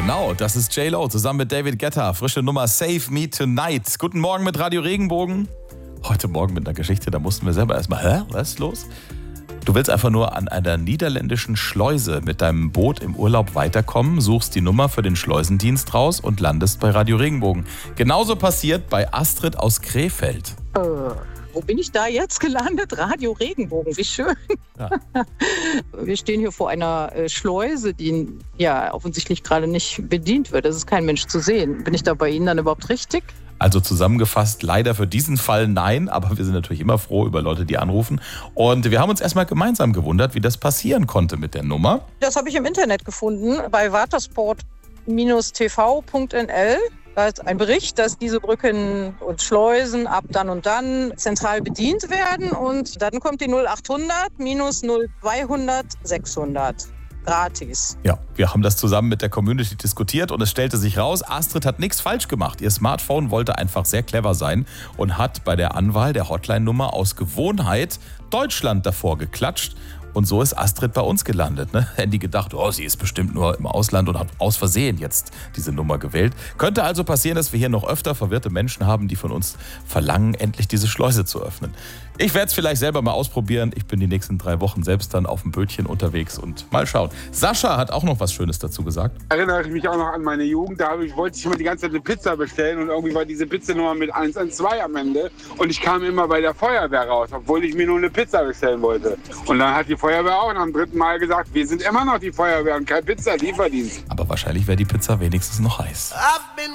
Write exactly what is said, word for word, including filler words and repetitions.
Genau, das ist J-Lo zusammen mit David Guetta. Frische Nummer Save Me Tonight. Guten Morgen mit Radio Regenbogen. Heute Morgen mit einer Geschichte, da mussten wir selber erstmal, hä, was ist los? Du willst einfach nur an einer niederländischen Schleuse mit deinem Boot im Urlaub weiterkommen, suchst die Nummer für den Schleusendienst raus und landest bei Radio Regenbogen. Genauso passiert bei Astrid aus Krefeld. Äh, wo bin ich da jetzt gelandet? Radio Regenbogen, wie schön. Ja. Wir stehen hier vor einer äh, Schleuse, die ja offensichtlich gerade nicht bedient wird. Es ist kein Mensch zu sehen. Bin ich da bei Ihnen dann überhaupt richtig? Also zusammengefasst, leider für diesen Fall nein, aber wir sind natürlich immer froh über Leute, die anrufen. Und wir haben uns erstmal gemeinsam gewundert, wie das passieren konnte mit der Nummer. Das habe ich im Internet gefunden, bei watersport T V Punkt N L. Da ist ein Bericht, dass diese Brücken und Schleusen ab dann und dann zentral bedient werden. Und dann kommt die null achthundert minus null zweihundert sechshundert. Gratis. Ja, wir haben das zusammen mit der Community diskutiert und es stellte sich raus, Astrid hat nichts falsch gemacht. Ihr Smartphone wollte einfach sehr clever sein und hat bei der Anwahl der Hotline-Nummer aus Gewohnheit Deutschland davor geklatscht. Und so ist Astrid bei uns gelandet. Ne? Handy gedacht, oh, sie ist bestimmt nur im Ausland und hat aus Versehen jetzt diese Nummer gewählt. Könnte also passieren, dass wir hier noch öfter verwirrte Menschen haben, die von uns verlangen, endlich diese Schleuse zu öffnen. Ich werde es vielleicht selber mal ausprobieren. Ich bin die nächsten drei Wochen selbst dann auf dem Bötchen unterwegs und mal schauen. Sascha hat auch noch was Schönes dazu gesagt. Erinnere ich mich auch noch an meine Jugend. Da ich, wollte ich immer die ganze Zeit eine Pizza bestellen und irgendwie war diese Pizza-Nummer mit eins eins zwei am Ende. Und ich kam immer bei der Feuerwehr raus, obwohl ich mir nur eine Pizza bestellen wollte. Und dann hat die Feuerwehr auch nach dem dritten Mal gesagt, wir sind immer noch die Feuerwehr und kein Pizzalieferdienst. Aber wahrscheinlich wäre die Pizza wenigstens noch heiß.